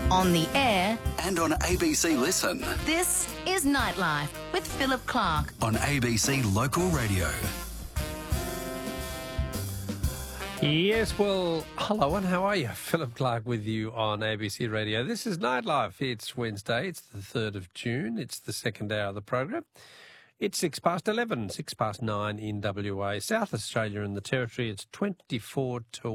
on the air, and on ABC Listen. this is Nightlife with Philip Clark. On ABC Local Radio. Yes, well, hello and how are you? Philip Clark with you on ABC Radio. This is Nightlife. It's Wednesday. It's the 3rd of June. It's the second hour of the program. It's 11:06, 9 in WA. South Australia and the Territory, it's 24 to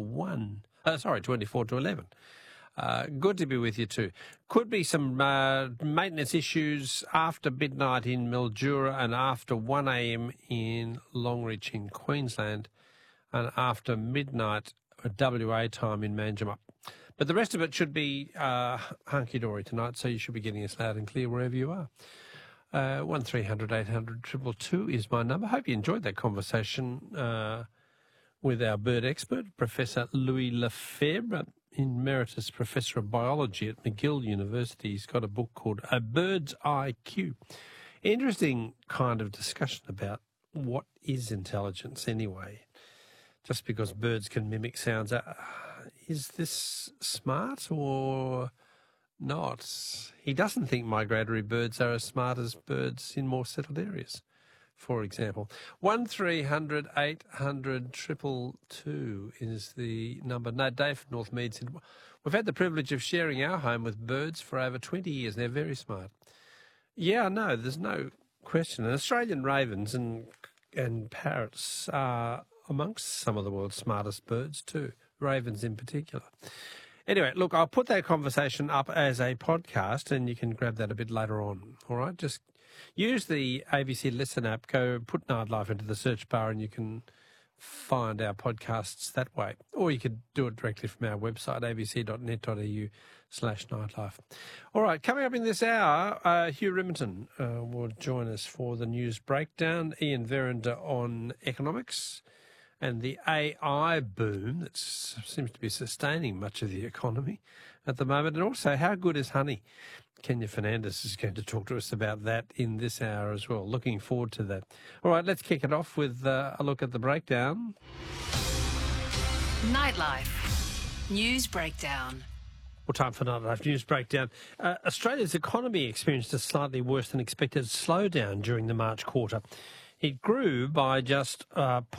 11. Good to be with you too. Could be some maintenance issues after midnight in Mildura and after 1 a.m. in Longreach in Queensland and after midnight WA time in Manjimup. But the rest of it should be hunky-dory tonight, so you should be getting us loud and clear wherever you are. 1300 800 222 is my number. Hope you enjoyed that conversation with our bird expert, Professor Louis Lefebvre, Emeritus Professor of Biology at McGill University. He's got a book called A Bird's IQ. Interesting kind of discussion about what is intelligence anyway. Just because birds can mimic sounds, is this smart or not? He doesn't think migratory birds are as smart as birds in more settled areas, for example. 1300 800 222 is the number. No, Dave from North Mead said, we've had the privilege of sharing our home with birds for over 20 years. They're very smart. Yeah, no, there's no question. And Australian ravens and parrots are amongst some of the world's smartest birds too, ravens in particular. Anyway, look, I'll put that conversation up as a podcast and you can grab that a bit later on, all right? Just use the ABC Listen app, go put Nightlife into the search bar and you can find our podcasts that way. Or you could do it directly from our website, abc.net.au/nightlife. All right, coming up in this hour, Hugh Riminton will join us for the news breakdown. Ian Verinder on economics and the AI boom that seems to be sustaining much of the economy at the moment. And also, how good is honey? Kenya Fernandez is going to talk to us about that in this hour as well. Looking forward to that. All right, let's kick it off with a look at the breakdown. Nightlife News Breakdown. Well, time for Nightlife News Breakdown. Australia's economy experienced a slightly worse than expected slowdown during the March quarter. It grew by just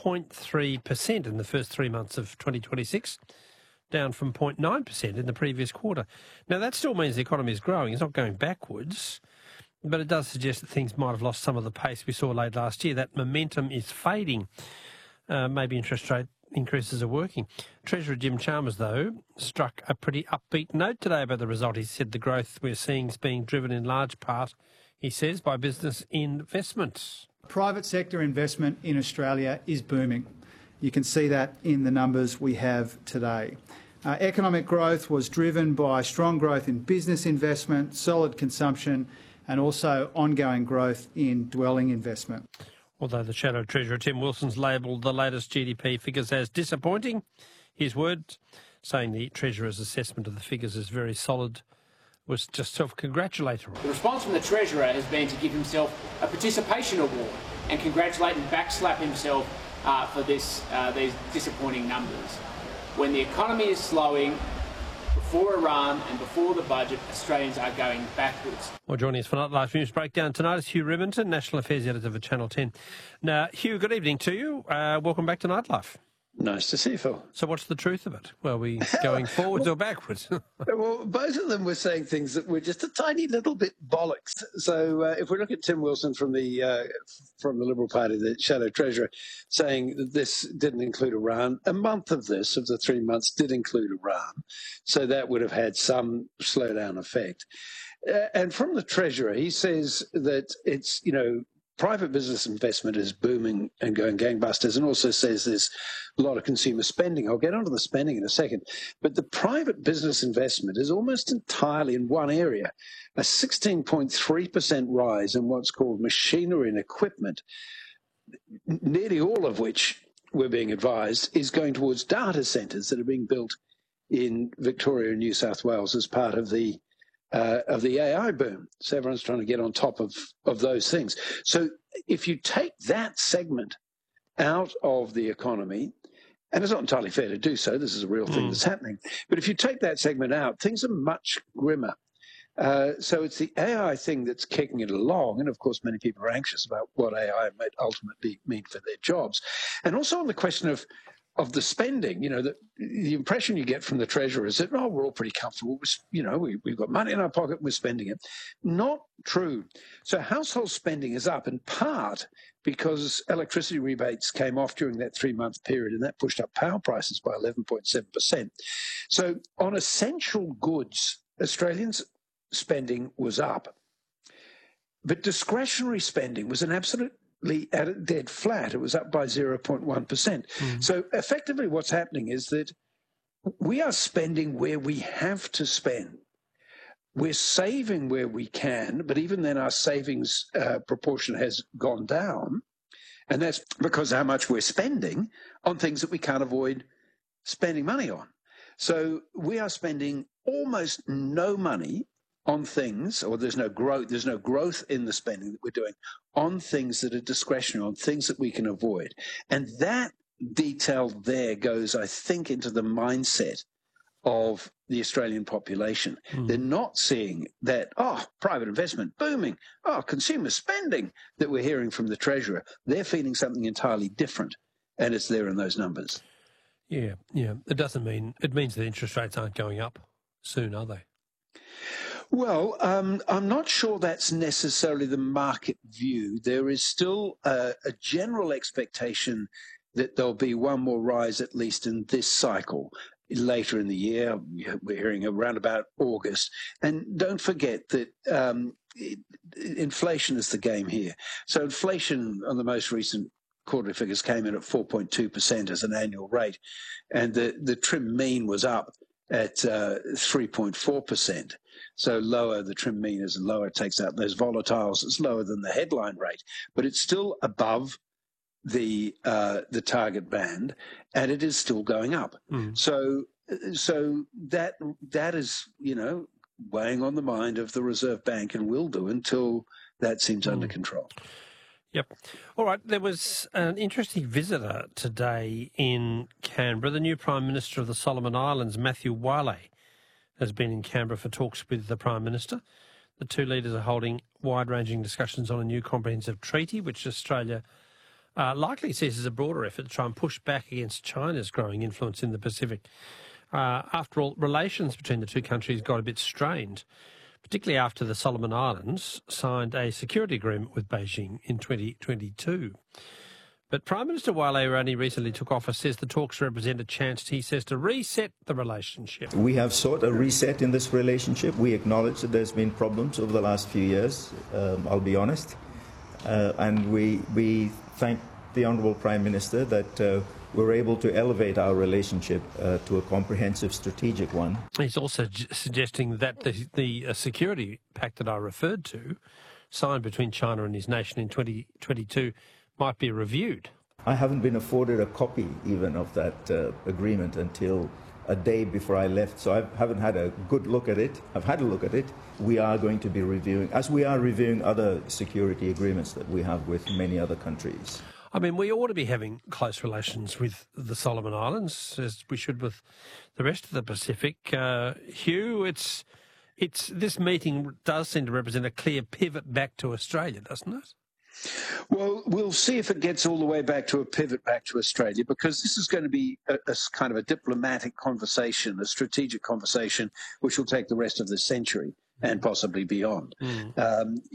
0.3% in the first 3 months of 2026, down from 0.9% in the previous quarter. Now, that still means the economy is growing. It's not going backwards, but it does suggest that things might have lost some of the pace we saw late last year. That momentum is fading. Maybe interest rate increases are working. Treasurer Jim Chalmers, though, struck a pretty upbeat note today about the result. He said the growth we're seeing is being driven in large part, he says, by business investments. Private sector investment in Australia is booming. You can see that in the numbers we have today. Economic growth was driven by strong growth in business investment, solid consumption, and also ongoing growth in dwelling investment. Although the Shadow Treasurer Tim Wilson's labelled the latest GDP figures as disappointing, his words, saying the Treasurer's assessment of the figures is very solid, was just self-congratulatory. The response from the Treasurer has been to give himself a participation award and congratulate and backslap himself for these disappointing numbers. When the economy is slowing, before Iran and before the budget, Australians are going backwards. Well, joining us for Nightlife News Breakdown tonight is Hugh Riminton, National Affairs Editor for Channel 10. Now, Hugh, good evening to you. Welcome back to Nightlife. Nice to see you, Phil. So what's the truth of it? Well, are we going forwards or backwards? Well, both of them were saying things that were just a tiny little bit bollocks. So if we look at Tim Wilson from the Liberal Party, the Shadow Treasurer, saying that this didn't include Iran, a month of this, of the 3 months, did include Iran. So that would have had some slowdown effect. And from the Treasurer, he says that it's, private business investment is booming and going gangbusters, and also says there's a lot of consumer spending. I'll get onto the spending in a second. But the private business investment is almost entirely in one area, a 16.3% rise in what's called machinery and equipment, nearly all of which, we're being advised, is going towards data centres that are being built in Victoria and New South Wales as part of the AI boom. So everyone's trying to get on top of those things. So if you take that segment out of the economy And it's not entirely fair to do so. This is a real thing that's happening. But if you take that segment out, things are much grimmer. So it's the AI thing that's kicking it along. And, of course, many people are anxious about what AI might ultimately mean for their jobs. And also on the question of the spending, the impression you get from the Treasurer is that, we're all pretty comfortable. We've got money in our pocket, we're spending it. Not true. So household spending is up in part because electricity rebates came off during that 3-month period, and that pushed up power prices by 11.7%. So on essential goods, Australians' spending was up. But discretionary spending was an absolute at a dead flat. It was up by 0.1%. So effectively what's happening is that we are spending where we have to spend. We're saving where we can, but even then our savings proportion has gone down. And that's because how much we're spending on things that we can't avoid spending money on. So we are spending almost no money on things, or there's no growth in the spending that we're doing on things that are discretionary, on things that we can avoid. And that detail there goes, I think, into the mindset of the Australian population. They're not seeing that, private investment booming, consumer spending that we're hearing from the Treasurer. They're feeling something entirely different, and it's there in those numbers. Yeah. It means that interest rates aren't going up soon, are they? Well, I'm not sure that's necessarily the market view. There is still a general expectation that there'll be one more rise, at least in this cycle. Later in the year, we're hearing around about August. And don't forget that inflation is the game here. So inflation on the most recent quarterly figures came in at 4.2% as an annual rate. And the trim mean was up at 3.4%. So lower, the trim mean is lower, it takes out those volatiles. It's lower than the headline rate, but it's still above the target band, and it is still going up. So that is, weighing on the mind of the Reserve Bank, and will do until that seems under control. Yep. All right. There was an interesting visitor today in Canberra. The new Prime Minister of the Solomon Islands, Matthew Wale, has been in Canberra for talks with the Prime Minister. The two leaders are holding wide-ranging discussions on a new comprehensive treaty, which Australia likely sees as a broader effort to try and push back against China's growing influence in the Pacific. After all, relations between the two countries got a bit strained, particularly after the Solomon Islands signed a security agreement with Beijing in 2022. But Prime Minister Wale, who only recently took office, says the talks represent a chance, he says, to reset the relationship. We have sought a reset in this relationship. We acknowledge that there's been problems over the last few years, I'll be honest. And we thank the Honourable Prime Minister that we're able to elevate our relationship to a comprehensive strategic one. He's also suggesting that the security pact that I referred to, signed between China and his nation in 2022, might be reviewed. I haven't been afforded a copy even of that agreement until a day before I left, so I haven't had a good look at it. I've had a look at it. We are going to be reviewing, as we are reviewing other security agreements that we have with many other countries. I mean, we ought to be having close relations with the Solomon Islands, as we should with the rest of the Pacific. Hugh, this meeting does seem to represent a clear pivot back to Australia, doesn't it? Well, we'll see if it gets all the way back to a pivot back to Australia, because this is going to be a kind of a diplomatic conversation, a strategic conversation, which will take the rest of the century and possibly beyond.